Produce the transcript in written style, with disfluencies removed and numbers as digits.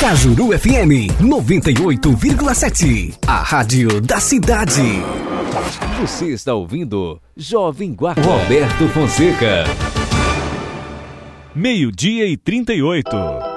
Cajuru FM 98,7. A rádio da cidade. Você está ouvindo Jovem Guarda. Roberto Fonseca. 12:38.